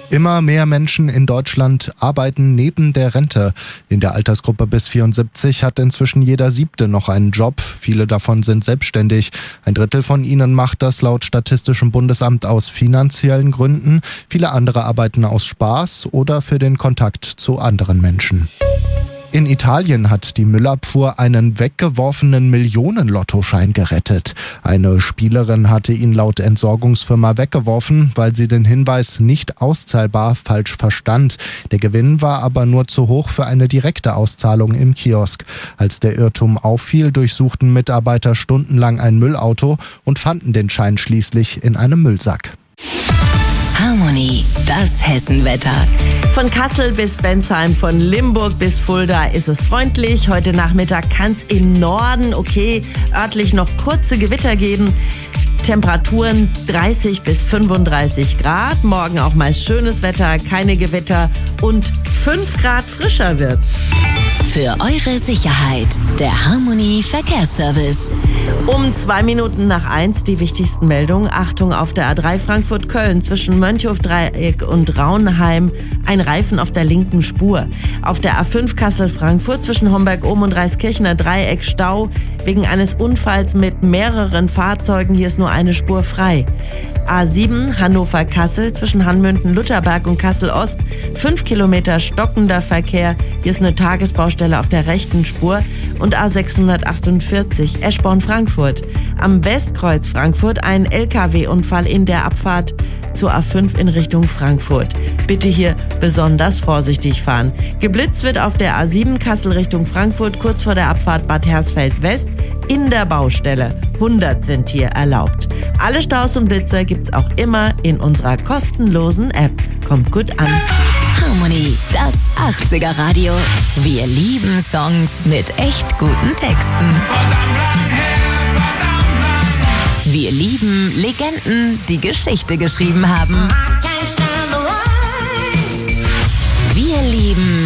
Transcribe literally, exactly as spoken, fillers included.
Immer mehr Menschen in Deutschland arbeiten neben der Rente. In der Altersgruppe bis vierundsiebzig hat inzwischen jeder Siebte noch einen Job. Viele davon sind selbstständig. Ein Drittel von ihnen macht das laut Statistischem Bundesamt aus finanziellen Gründen. Viele andere arbeiten aus Spaß oder für den Kontakt zu anderen Menschen. In Italien hat die Müllabfuhr einen weggeworfenen Millionen-Lottoschein gerettet. Eine Spielerin hatte ihn laut Entsorgungsfirma weggeworfen, weil sie den Hinweis nicht auszahlbar falsch verstand. Der Gewinn war aber nur zu hoch für eine direkte Auszahlung im Kiosk. Als der Irrtum auffiel, durchsuchten Mitarbeiter stundenlang ein Müllauto und fanden den Schein schließlich in einem Müllsack. Harmony, das Hessenwetter. Von Kassel bis Bensheim, von Limburg bis Fulda ist es freundlich. Heute Nachmittag kann es im Norden, okay, örtlich noch kurze Gewitter geben. Temperaturen dreißig bis fünfunddreißig Grad. Morgen auch meist schönes Wetter, keine Gewitter und fünf Grad frischer wird's. Für eure Sicherheit, der Harmony Verkehrsservice. Um zwei Minuten nach eins die wichtigsten Meldungen. Achtung, auf der A drei Frankfurt-Köln zwischen Mönchhof-Dreieck und Raunheim ein Reifen auf der linken Spur. Auf der A fünf Kassel-Frankfurt zwischen Homberg-Ohm und Reiskirchener Dreieck Stau wegen eines Unfalls mit mehreren Fahrzeugen. Hier ist nur eine Spur frei. A sieben Hannover-Kassel zwischen Hanmünden-Lutherberg und Kassel-Ost. Fünf Kilometer stockender Verkehr. Hier ist eine Tagesbaustelle auf der rechten Spur. Und A sechshundertachtundvierzig Eschborn-Frankfurt. Am Westkreuz Frankfurt ein L K W-Unfall in der Abfahrt zur A fünf in Richtung Frankfurt. Bitte hier besonders vorsichtig fahren. Geblitzt wird auf der A sieben Kassel Richtung Frankfurt kurz vor der Abfahrt Bad Hersfeld West in der Baustelle. hundert sind hier erlaubt. Alle Staus und Blitzer gibt's auch immer in unserer kostenlosen App. Kommt gut an. Harmony, das achtziger Radio. Wir lieben Songs mit echt guten Texten. Wir lieben Legenden, die Geschichte geschrieben haben. Wir lieben